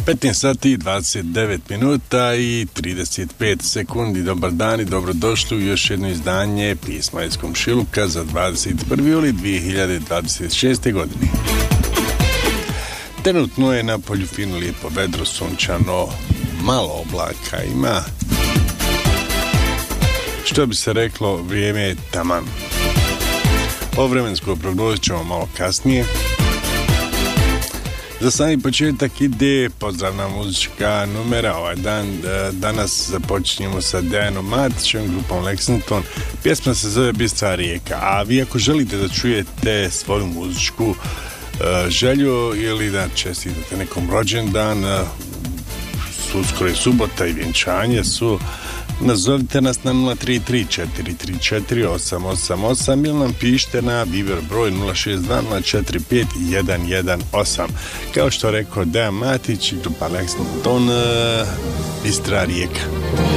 15 sati, 29 minuta i 35 sekundi. Dobar dan i dobrodošli u još jedno izdanje Pisma iz komšiluka za 21. juli 2026. godine. Trenutno je na polju fino, lijepo vedro, sunčano, malo oblaka ima. Što bi se reklo, vrijeme je taman. O vremenskoj prognozi ćemo malo kasnije. Za sami početak ide pozdravna muzička numera. Ovaj dan, danas započinjemo sa Dejanom Matićem, grupom Lexington. Pjesma se zove Bistra rijeka. A vi ako želite da čujete svoju muzičku želju ili da čestitate nekom rođendan, uskoro je subota i vjenčanje su, nazovite nas na 033-434-888 ili nam pišite na Viber broj 062-045-118. Kao što rekao Dejan Matić i grupa Lexington, Bistra rijeka.